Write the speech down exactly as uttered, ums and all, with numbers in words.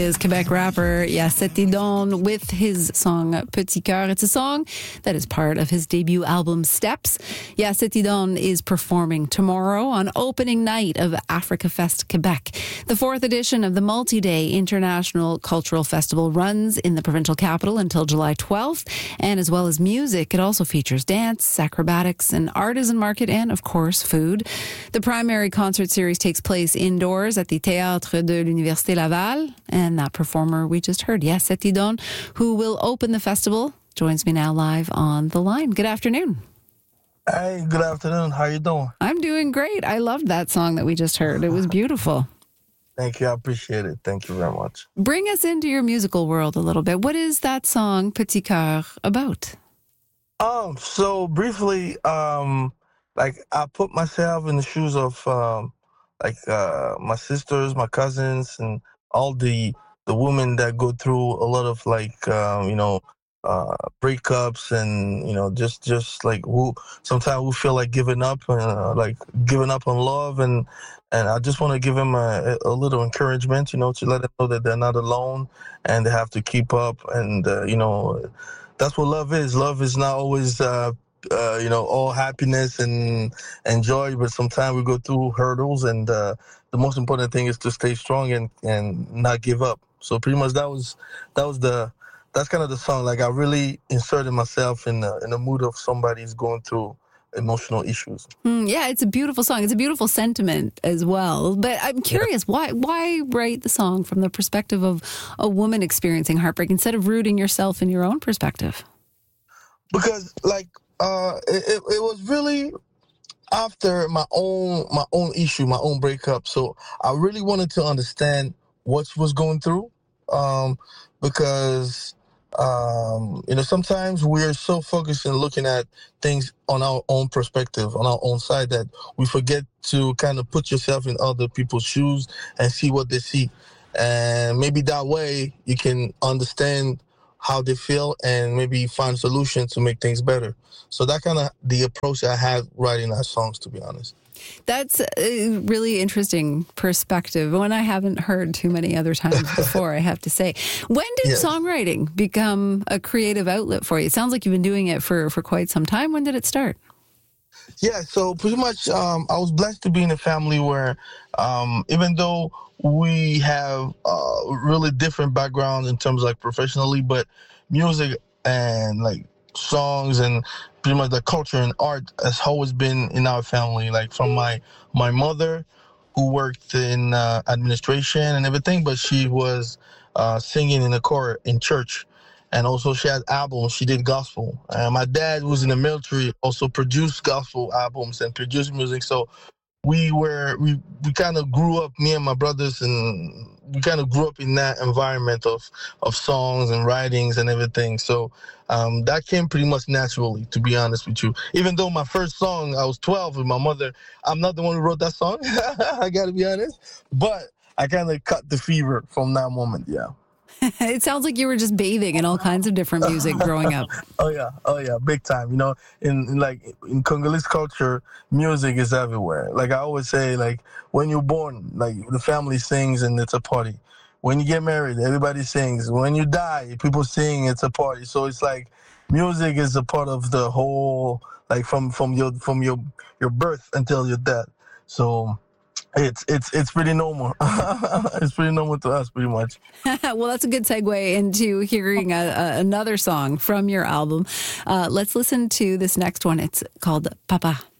Is Quebec rapper Yacet Idon with his song Petit Cœur. It's a song that is part of his debut album Steps. Yacet Idon is performing tomorrow on opening night of Africa Fest Quebec. The fourth edition of the multi-day International Cultural Festival runs in the provincial capital until July twelfth. And as well as music, it also features dance, acrobatics, an artisan market, and of course, food. The primary concert series takes place indoors at the Théâtre de l'Université Laval. And that performer we just heard, Yacet Idon, who will open the festival, joins me now live on the line. Good afternoon. Hey, good afternoon. How you doing? I'm doing great. I loved that song that we just heard. It was beautiful. Thank you. I appreciate it. Thank you very much. Bring us into your musical world a little bit. What is that song, Petit Cœur, about? Um, so briefly, um, like I put myself in the shoes of um, like uh, my sisters, my cousins, and all the the women that go through a lot of like um, you know uh, breakups and you know just just like who sometimes we feel like giving up uh, like giving up on love and and I just want to give them a, a little encouragement, you know, to let them know that they're not alone and they have to keep up and uh, you know that's what love is. Love is not always uh, uh, you know all happiness and and joy, but sometimes we go through hurdles and. Uh, The most important thing is to stay strong and, and not give up. So pretty much that was that was the that's kind of the song. Like I really inserted myself in the in the mood of somebody who's going through emotional issues. Mm, yeah, it's a beautiful song. It's a beautiful sentiment as well. But I'm curious, yeah. why why write the song from the perspective of a woman experiencing heartbreak instead of rooting yourself in your own perspective? Because like uh, it, it, it was really. After my own my own issue, my own breakup, so I really wanted to understand what she was going through, um, because um, you know sometimes we're so focused in looking at things on our own perspective, on our own side, that we forget to kind of put yourself in other people's shoes and see what they see, and maybe that way you can understand how they feel and maybe find solutions to make things better. So that kind of the approach I had writing our songs, to be honest. That's a really interesting perspective, one I haven't heard too many other times before, I have to say. When did yes. songwriting become a creative outlet for you? It sounds like you've been doing it for, for quite some time. When did it start? Yeah, so pretty much um, I was blessed to be in a family where um, even though we have uh, really different backgrounds in terms of like professionally, but music and like songs and pretty much the culture and art has always been in our family. Like from my my mother, who worked in uh, administration and everything, but she was uh, singing in the choir in church. And also she had albums, she did gospel. And my dad was in the military, also produced gospel albums and produced music. So we were, we, we kind of grew up, me and my brothers, and we kind of grew up in that environment of, of songs and writings and everything. So um, that came pretty much naturally, to be honest with you. Even though my first song, I was twelve with my mother, I'm not the one who wrote that song, I gotta be honest. But I kind of cut the fever from that moment, yeah. It sounds like you were just bathing in all kinds of different music growing up. Oh yeah, oh yeah, big time. You know, in, in like in Congolese culture, music is everywhere. Like I always say, like when you're born, like the family sings and it's a party. When you get married, everybody sings. When you die, people sing. It's a party. So it's like music is a part of the whole, like from from your from your your birth until your death. So. It's it's it's pretty normal. It's pretty normal to us, pretty much. Well, that's a good segue into hearing a, a, another song from your album. Uh, let's listen to this next one. It's called Papa.